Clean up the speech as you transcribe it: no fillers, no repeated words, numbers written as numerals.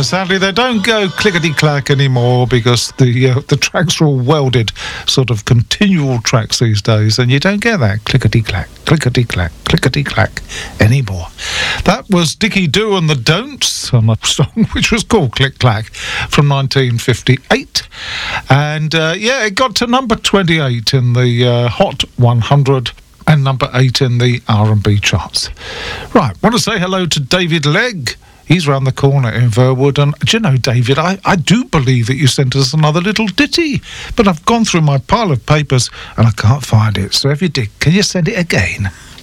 sadly, they don't go clickety-clack anymore because the tracks are all welded, sort of continual tracks these days, and you don't get that clickety-clack, clickety-clack, clickety-clack anymore. That was Dickie Doo and the Don'ts on a song which was called Click Clack from 1958. And, it got to number 28 in the Hot 100 and number 8 in the R&B charts. Right, want to say hello to David Legg. He's round the corner in Verwood. And do you know, David, I do believe that you sent us another little ditty, but I've gone through my pile of papers and I can't find it. So if you did, can you send it again?